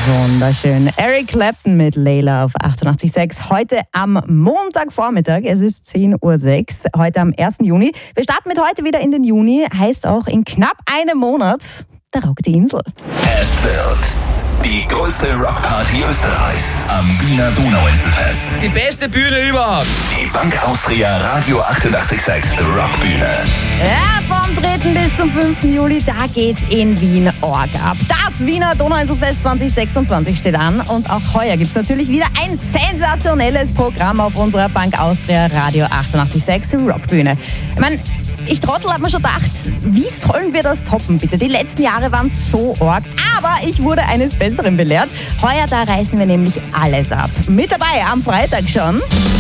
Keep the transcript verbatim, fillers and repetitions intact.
Wunderschön. Eric Clapton mit Layla auf achtundachtzig Komma sechs. Heute am Montagvormittag, es ist zehn Uhr sechs, heute am ersten Juni. Wir starten mit heute wieder in den Juni, heißt auch in knapp einem Monat der Rock die Insel. Es wird die größte Rockparty Österreichs am Wiener Donauinselfest. Die beste Bühne überhaupt. Die Bank Austria Radio achtundachtzig Komma sechs Rockbühne. Ja, vom dritten bis zum fünften Juli, da geht's in Wien Org ab. Das Wiener Donauinselfest zwanzig sechsundzwanzig steht an und auch heuer gibt's natürlich wieder ein sensationelles Programm auf unserer Bank Austria Radio achtundachtzig Komma sechs Rockbühne. Ich meine, ich Trottel hab mir schon gedacht, wie sollen wir das toppen, bitte? Die letzten Jahre waren so arg, aber ich wurde eines Besseren belehrt. Heuer, da reißen wir nämlich alles ab. Mit dabei am Freitag schon